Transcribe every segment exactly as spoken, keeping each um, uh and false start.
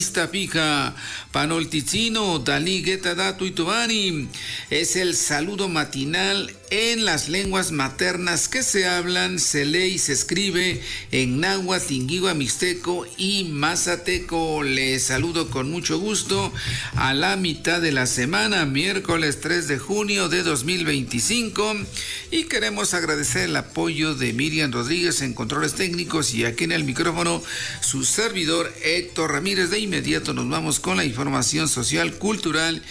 Fija Panolticino, Dalí Getadatu y Tubani. Es el saludo matinal en las lenguas maternas que se hablan, se lee y se escribe en náhuatl, tingigua, mixteco y mazateco. Les saludo con mucho gusto a la mitad de la semana, miércoles tres de junio de dos mil veinticinco, y queremos agradecer el apoyo de Miriam Rodríguez en controles técnicos y aquí en el micrófono su servidor Héctor Ramírez. De inmediato nos vamos con la información social, cultural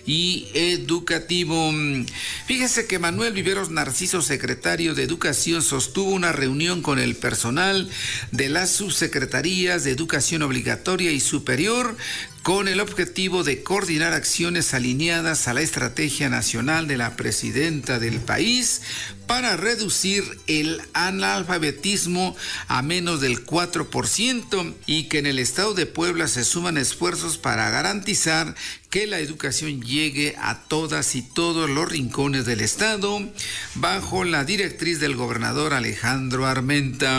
y educativo. Fíjese que Manuel Viveros Narciso, secretario de Educación, sostuvo una reunión con el personal de las subsecretarías de Educación Obligatoria y Superior con el objetivo de coordinar acciones alineadas a la estrategia nacional de la presidenta del país para reducir el analfabetismo a menos del cuatro por ciento y que en el estado de Puebla se suman esfuerzos para garantizar que la educación llegue a todas y todos los rincones del estado bajo la directriz del gobernador Alejandro Armenta.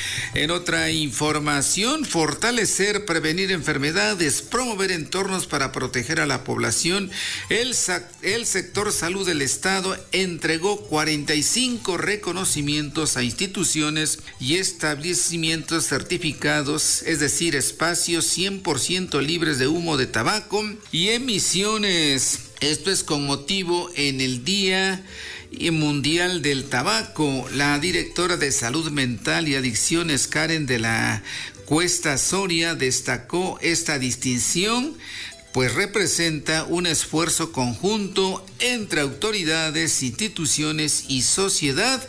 En otra información, fortalecer, prevenir enfermedades, promover entornos para proteger a la población. El, el sector salud del estado entregó cuarenta y cinco reconocimientos a instituciones y establecimientos certificados, es decir, espacios cien por ciento libres de humo de tabaco y emisiones. Esto es con motivo en el Día Mundial del Tabaco. La directora de Salud Mental y Adicciones, Karen de la Cuesta Soria, destacó esta distinción, pues representa un esfuerzo conjunto entre autoridades, instituciones y sociedad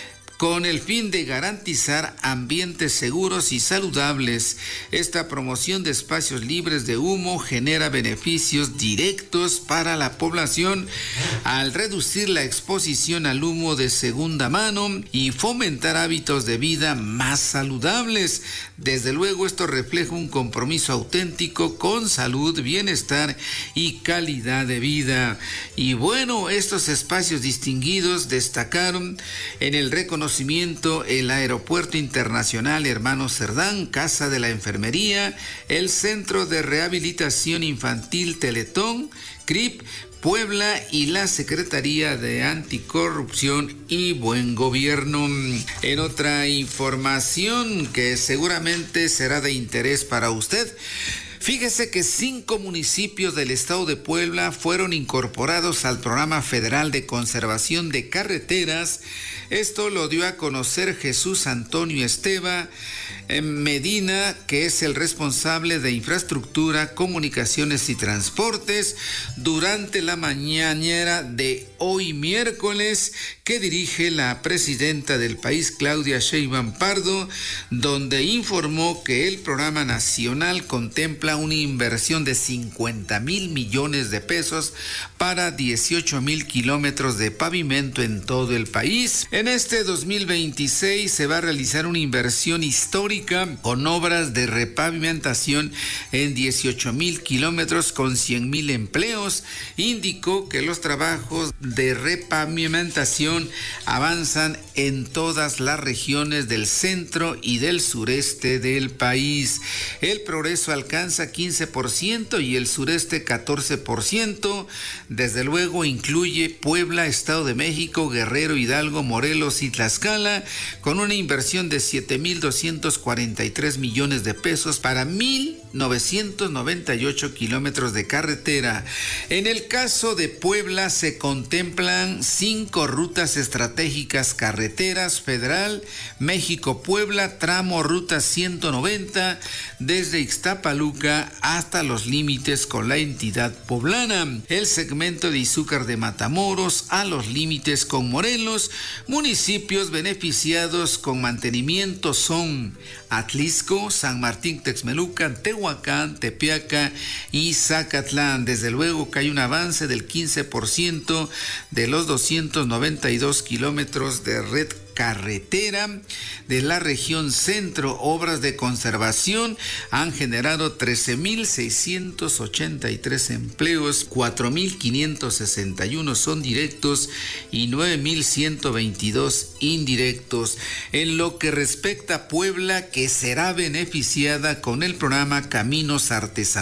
con el fin de garantizar ambientes seguros y saludables. Esta promoción de espacios libres de humo genera beneficios directos para la población al reducir la exposición al humo de segunda mano y fomentar hábitos de vida más saludables. Desde luego, esto refleja un compromiso auténtico con salud, bienestar y calidad de vida. Y bueno, estos espacios distinguidos destacaron en el reconocimiento el Aeropuerto Internacional Hermano Cerdán, Casa de la Enfermería, el Centro de Rehabilitación Infantil Teletón, C R I P, Puebla y la Secretaría de Anticorrupción y Buen Gobierno. En otra información que seguramente será de interés para usted, fíjese que cinco municipios del estado de Puebla fueron incorporados al Programa Federal de Conservación de Carreteras. Esto lo dio a conocer Jesús Antonio Esteva Medina, que es el responsable de Infraestructura, Comunicaciones y Transportes, durante la mañanera de hoy miércoles que dirige la presidenta del país, Claudia Sheinbaum Pardo, donde informó que el programa nacional contempla una inversión de cincuenta mil millones de pesos para dieciocho mil kilómetros de pavimento en todo el país. En este dos mil veintiséis se va a realizar una inversión histórica con obras de repavimentación en dieciocho mil kilómetros con cien mil empleos. Indicó que los trabajos de repavimentación avanzan en todas las regiones del centro y del sureste del país. El progreso alcanza quince por ciento y el sureste catorce por ciento. Desde luego incluye Puebla, Estado de México, Guerrero, Hidalgo, Morelos y Tlaxcala, con una inversión de siete mil doscientos cuarenta y tres millones de pesos para mil novecientos noventa y ocho kilómetros de carretera. En el caso de Puebla se contemplan cinco rutas estratégicas carreteras federal, México-Puebla, tramo ruta ciento noventa, desde Ixtapaluca hasta los límites con la entidad poblana. El segmento de Izúcar de Matamoros a los límites con Morelos. Municipios beneficiados con mantenimiento son Atlisco, San Martín Texmelucan, Tehuacán, Tepeaca y Zacatlán. Desde luego que hay un avance del quince por ciento de los doscientos noventa y dos kilómetros de red carretera de la región centro. Obras de conservación han generado trece mil seiscientos ochenta y tres empleos, cuatro mil quinientos sesenta y uno son directos y nueve mil ciento veintidós indirectos. En lo que respecta a Puebla, que será beneficiada con el programa Caminos Artesanales